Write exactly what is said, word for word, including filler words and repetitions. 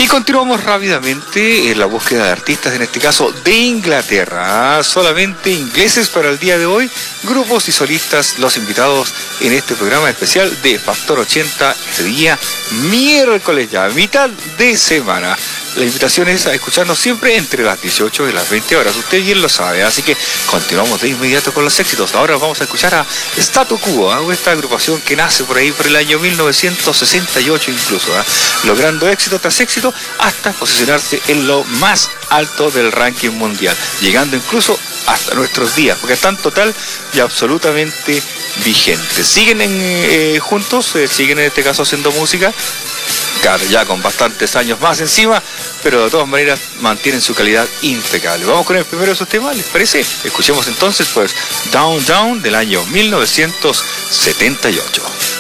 Y continuamos rápidamente en la búsqueda de artistas, en este caso de Inglaterra. ¿Ah? Solamente ingleses para el día de hoy, grupos y solistas, los invitados en este programa especial de Factor ochenta, este día miércoles ya, mitad de semana. La invitación es a escucharnos siempre entre las dieciocho y las veinte horas, usted bien lo sabe, así que continuamos de inmediato con los éxitos. Ahora vamos a escuchar a Statu Quo, ¿eh? Esta agrupación que nace por ahí por el año mil novecientos sesenta y ocho incluso, ¿eh? Logrando éxito tras éxito hasta posicionarse en lo más alto del ranking mundial, llegando incluso hasta nuestros días, porque están total y absolutamente vigentes. Siguen en, eh, juntos, eh, siguen en este caso haciendo música, claro, ya con bastantes años más encima, pero de todas maneras mantienen su calidad impecable. Vamos con el primero de sus temas, ¿les parece? Escuchemos entonces pues Down Down del año mil novecientos setenta y ocho.